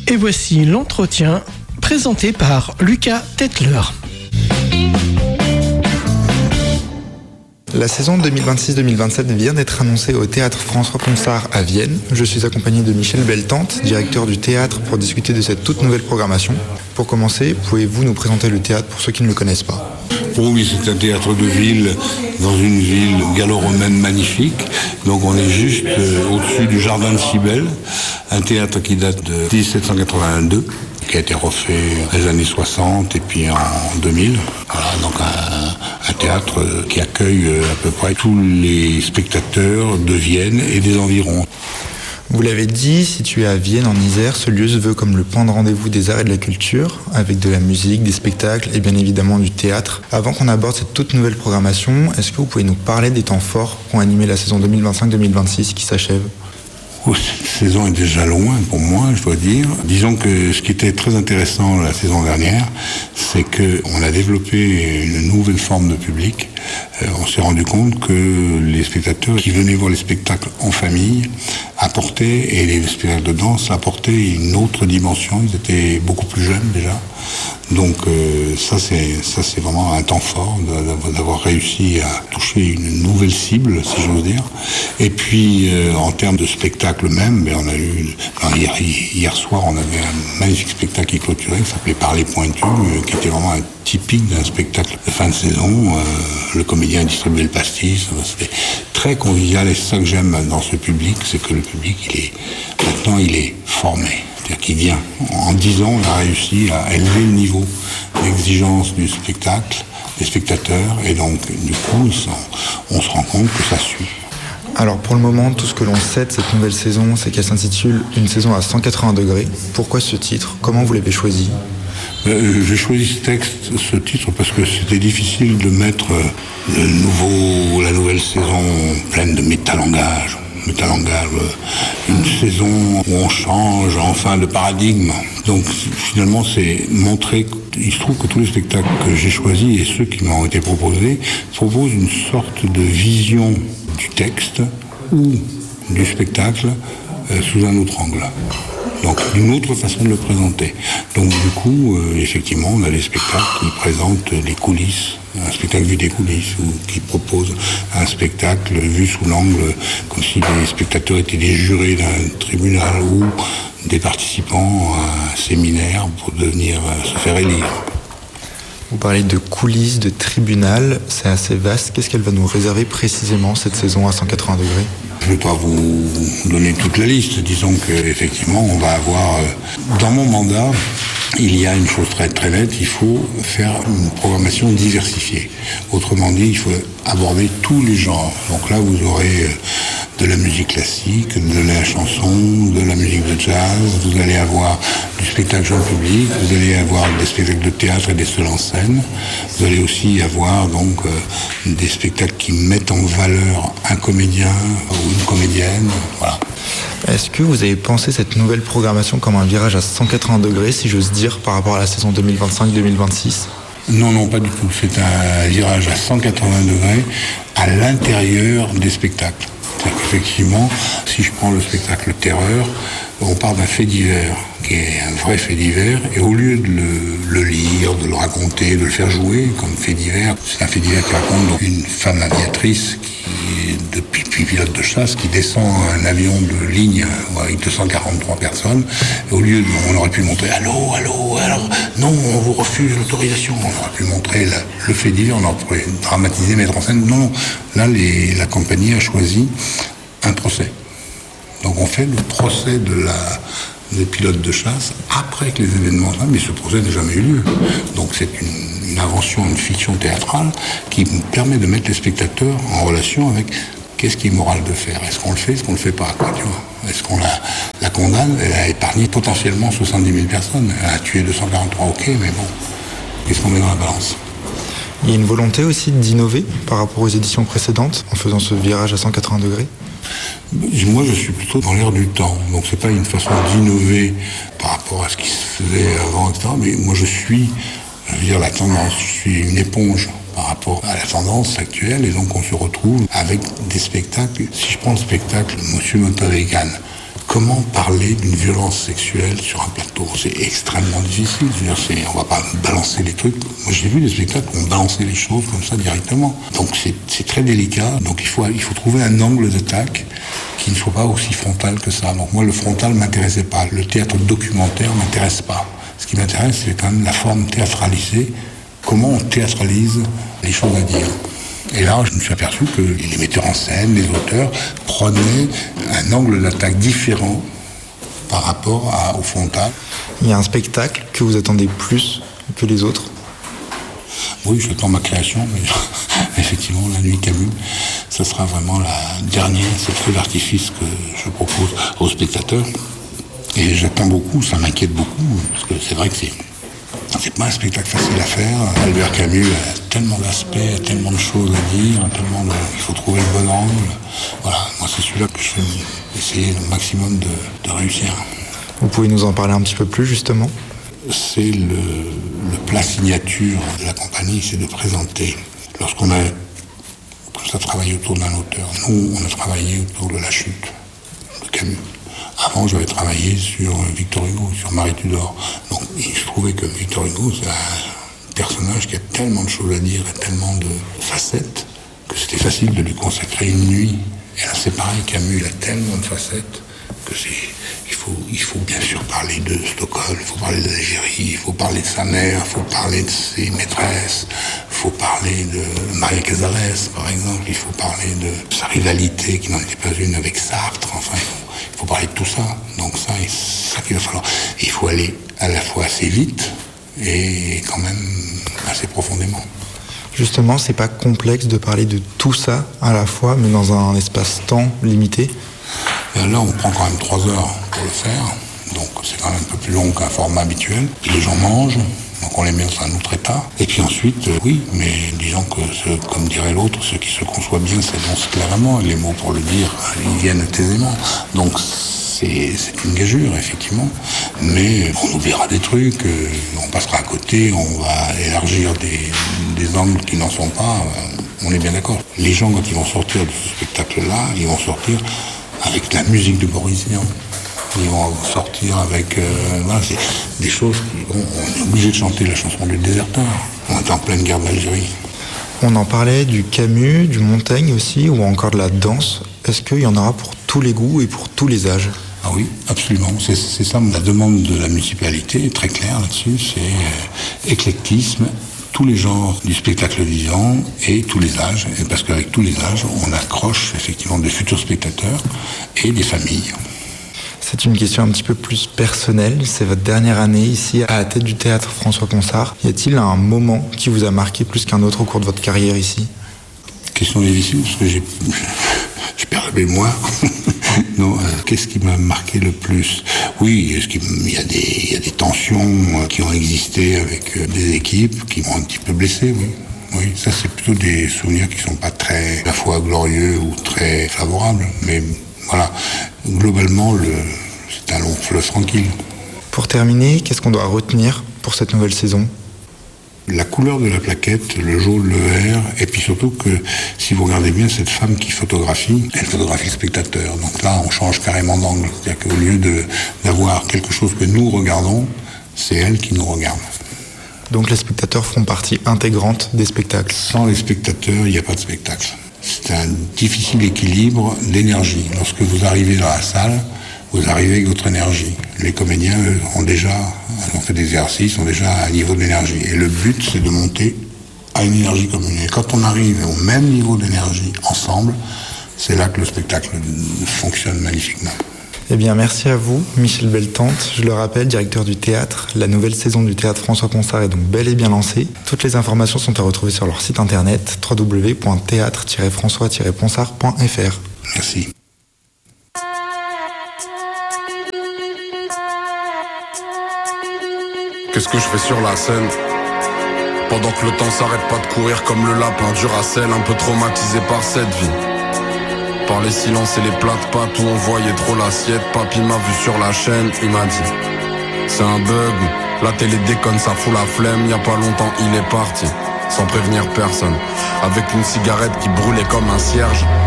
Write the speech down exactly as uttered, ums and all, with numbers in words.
Et voici l'entretien présenté par Lucas Tetler. La saison deux mille vingt-six deux mille vingt-sept vient d'être annoncée au Théâtre François Ponsard à Vienne. Je suis accompagné de Michel Beltante, directeur du théâtre, pour discuter de cette toute nouvelle programmation. Pour commencer, pouvez-vous nous présenter le théâtre pour ceux qui ne le connaissent pas ? Oh oui, c'est un théâtre de ville, dans une ville gallo-romaine magnifique. Donc on est juste euh, au-dessus du jardin de Cybèle, un théâtre qui date de dix-sept cent quatre-vingt-deux, qui a été refait dans les années soixante et puis en deux mille. Voilà, donc un, un théâtre qui accueille à peu près tous les spectateurs de Vienne et des environs. Vous l'avez dit, situé à Vienne en Isère, ce lieu se veut comme le point de rendez-vous des arts et de la culture, avec de la musique, des spectacles et bien évidemment du théâtre. Avant qu'on aborde cette toute nouvelle programmation, est-ce que vous pouvez nous parler des temps forts qui ont animé la saison deux mille vingt-cinq deux mille vingt-six qui s'achève ? Oh, cette saison est déjà loin pour moi, je dois dire. Disons que ce qui était très intéressant la saison dernière, c'est qu'on a développé une nouvelle forme de public. Euh, on s'est rendu compte que les spectateurs qui venaient voir les spectacles en famille apportaient, et les spectacles de danse apportaient une autre dimension. Ils étaient beaucoup plus jeunes déjà. Donc euh, ça, c'est, ça c'est vraiment un temps fort d'avoir réussi à toucher une nouvelle cible, si j'ose dire. Et puis euh, en termes de spectacle même, ben, on a eu, enfin, hier, hier soir, on avait un magnifique spectacle qui clôturait, qui s'appelait Parler Pointu, euh, qui était vraiment un typique d'un spectacle de fin de saison. Euh, le comédien distribuait le pastis, c'était très convivial, et c'est ça que j'aime dans ce public, c'est que le public, il est maintenant, il est formé. C'est-à-dire qu'il vient. En dix ans, on a réussi à élever le niveau d'exigence du spectacle, des spectateurs, et donc, du coup, on se rend compte que ça suit. Alors pour le moment, tout ce que l'on sait de cette nouvelle saison, c'est qu'elle s'intitule « Une saison à cent quatre-vingts degrés ». Pourquoi ce titre ? Comment vous l'avez choisi ? euh, J'ai choisi ce texte, ce titre, parce que c'était difficile de mettre le nouveau, la nouvelle saison pleine de métalangage. métalangage, une saison où on change enfin de paradigme. Donc finalement, c'est montrer. Il se trouve que tous les spectacles que j'ai choisis et ceux qui m'ont été proposés proposent une sorte de vision du texte ou du spectacle euh, sous un autre angle. Donc une autre façon de le présenter. Donc du coup, euh, effectivement, on a des spectacles qui présentent les coulisses, un spectacle vu des coulisses, ou qui propose un spectacle vu sous l'angle, comme si les spectateurs étaient des jurés d'un tribunal ou des participants à un séminaire pour devenir euh, se faire élire. Vous parlez de coulisses, de tribunal, c'est assez vaste. Qu'est-ce qu'elle va nous réserver précisément cette saison à cent quatre-vingts degrés ? Je ne vais pas vous donner toute la liste. Disons qu'effectivement, on va avoir... Dans mon mandat, il y a une chose très, très nette, il faut faire une programmation diversifiée. Autrement dit, il faut aborder tous les genres. Donc là, vous aurez de la musique classique, de la chanson, de la musique de jazz, vous allez avoir du spectacle jeune public, vous allez avoir des spectacles de théâtre et des seuls en scène. Vous allez aussi avoir donc euh, des spectacles qui mettent en valeur un comédien ou une comédienne. Voilà. Est-ce que vous avez pensé cette nouvelle programmation comme un virage à cent quatre-vingts degrés, si j'ose dire, par rapport à la saison deux mille vingt-cinq deux mille vingt-six ? Non, non, pas du tout. C'est un virage à cent quatre-vingts degrés à l'intérieur des spectacles. C'est-à-dire qu'effectivement, si je prends le spectacle Terreur, on part d'un fait divers, qui est un vrai fait divers, et au lieu de le, le lire, de le raconter, de le faire jouer comme fait divers, c'est un fait divers qui raconte donc une femme aviatrice qui, depuis pilote de chasse, qui descend un avion de ligne avec deux cent quarante-trois personnes, et au lieu de, on aurait pu montrer « Allô, allô, alors, non, on vous refuse l'autorisation », on aurait pu montrer la, le fait divers, on aurait pu dramatiser, mettre en scène, non, non, là, les, la compagnie a choisi un procès. Donc on fait le procès de la, des pilotes de chasse après que les événements, mais ce procès n'a jamais eu lieu. Donc c'est une, une invention, une fiction théâtrale qui permet de mettre les spectateurs en relation avec qu'est-ce qui est moral de faire. Est-ce qu'on le fait, est-ce qu'on le fait pas, quoi, tu vois. Est-ce qu'on la, la condamne? Elle a épargné potentiellement soixante-dix mille personnes. Elle a tué deux cent quarante-trois, ok, mais bon, qu'est-ce qu'on met dans la balance? Il y a une volonté aussi d'innover par rapport aux éditions précédentes en faisant ce virage à cent quatre-vingts degrés. Moi, je suis plutôt dans l'air du temps. Donc, c'est pas une façon d'innover par rapport à ce qui se faisait avant, et cetera. Mais moi, je suis, je veux dire, la tendance. Je suis une éponge par rapport à la tendance actuelle. Et donc, on se retrouve avec des spectacles. Si je prends le spectacle Monsieur Montalbán, Comment parler d'une violence sexuelle sur un plateau? C'est extrêmement difficile. Je veux dire, c'est, on va pas balancer les trucs. Moi, j'ai vu des spectacles où on balançait les choses comme ça directement. Donc, c'est, c'est très délicat. Donc, il faut, il faut trouver un angle d'attaque qui ne soit pas aussi frontal que ça. Donc, moi, le frontal m'intéressait pas. Le théâtre documentaire m'intéresse pas. Ce qui m'intéresse, c'est quand même la forme théâtralisée. Comment on théâtralise les choses à dire. Et là, je me suis aperçu que les metteurs en scène, les auteurs, prenaient un angle d'attaque différent par rapport à, au frontal. Il y a un spectacle que vous attendez plus que les autres? Oui, j'attends ma création, mais effectivement, La Nuit Camus, ça sera vraiment la dernière, c'est le feu d'artifice que je propose aux spectateurs. Et j'attends beaucoup, ça m'inquiète beaucoup, parce que c'est vrai que c'est... C'est pas un spectacle facile à faire. Albert Camus a tellement d'aspects, a tellement de choses à dire, tellement de... il faut trouver le bon angle. Voilà, moi c'est celui-là que je vais essayer le maximum de, de réussir. Vous pouvez nous en parler un petit peu plus justement? C'est le, le plat signature de la compagnie, c'est de présenter. Lorsqu'on a comme ça travaillé autour d'un auteur, nous on a travaillé autour de La Chute de Camus. Avant, j'avais travaillé sur Victor Hugo, sur Marie Tudor. Donc, je trouvais que Victor Hugo, c'est un personnage qui a tellement de choses à dire et tellement de facettes que c'était facile de lui consacrer une nuit. Et là, c'est pareil, Camus, il a tellement de facettes que c'est... Il faut, il faut bien sûr parler de Stockholm, il faut parler d'Algérie, il faut parler de sa mère, il faut parler de ses maîtresses, il faut parler de Maria Casares, par exemple, il faut parler de sa rivalité, qui n'en était pas une, avec Sartre, enfin, il faut, il faut parler de tout ça. Donc ça, c'est ça qu'il va falloir. Il faut aller à la fois assez vite et quand même assez profondément. Justement, c'est pas complexe de parler de tout ça à la fois, mais dans un espace-temps limité? Là, on prend quand même trois heures pour le faire, donc c'est quand même un peu plus long qu'un format habituel. Puis les gens mangent, donc on les met dans un autre état. Et puis ensuite, euh, oui, mais disons que, ce, comme dirait l'autre, ceux qui se conçoivent bien s'énoncent clairement, les mots pour le dire, ils viennent aisément. Donc c'est, c'est une gageure, effectivement, mais on oubliera des trucs, euh, on passera à côté, on va élargir des, des angles qui n'en sont pas, euh, on est bien d'accord. Les gens, quand ils vont sortir de ce spectacle-là, ils vont sortir avec la musique de Boris Vian. Ils vont sortir avec... Euh, voilà, c'est des choses qui... On, on est obligé de chanter la chanson du déserteur. On est en pleine guerre d'Algérie. On en parlait du Camus, du Montaigne aussi, ou encore de la danse. Est-ce qu'il y en aura pour tous les goûts et pour tous les âges? Ah oui, absolument. C'est, c'est ça, la demande de la municipalité est très claire là-dessus. C'est euh, éclectisme, tous les genres du spectacle vivant et tous les âges. Et parce qu'avec tous les âges, on accroche effectivement des futurs spectateurs et des familles. C'est une question un petit peu plus personnelle. C'est votre dernière année ici à la tête du théâtre François Ponsard. Y a-t-il un moment qui vous a marqué plus qu'un autre au cours de votre carrière ici? Question difficile parce que j'ai, je perds la mémoire. Non, euh, qu'est-ce qui m'a marqué le plus? Oui, est-ce qu'il y a des, il y a des tensions euh, qui ont existé avec euh, des équipes qui m'ont un petit peu blessé, oui. Oui, ça c'est plutôt des souvenirs qui sont pas très, à la fois glorieux ou très favorables, mais voilà, globalement, le, c'est un long fleuve tranquille. Pour terminer, qu'est-ce qu'on doit retenir pour cette nouvelle saison? La couleur de la plaquette, le jaune, le vert, et puis surtout que, si vous regardez bien, cette femme qui photographie, elle photographie le spectateur. Donc là, on change carrément d'angle. C'est-à-dire qu'au lieu de, d'avoir quelque chose que nous regardons, c'est elle qui nous regarde. Donc les spectateurs font partie intégrante des spectacles? Sans les spectateurs, il n'y a pas de spectacle. C'est un difficile équilibre d'énergie. Lorsque vous arrivez dans la salle, vous arrivez avec votre énergie. Les comédiens, eux, ont déjà, ont fait des exercices, ont déjà un niveau d'énergie. Et le but, c'est de monter à une énergie commune. Et quand on arrive au même niveau d'énergie, ensemble, c'est là que le spectacle fonctionne magnifiquement. Eh bien, merci à vous, Michel Beltante. Je le rappelle, directeur du théâtre. La nouvelle saison du théâtre François Ponsard est donc bel et bien lancée. Toutes les informations sont à retrouver sur leur site internet w w w point théâtre tiret françois tiret ponsard point f r. Merci. Qu'est-ce que je fais sur la scène? Pendant que le temps s'arrête pas de courir comme le lapin du Racel, un peu traumatisé par cette vie. Par les silences et les plats de pâtes où on voyait trop l'assiette. Papy m'a vu sur la chaîne, il m'a dit c'est un bug, la télé déconne, ça fout la flemme. Y'a pas longtemps il est parti, sans prévenir personne, avec une cigarette qui brûlait comme un cierge.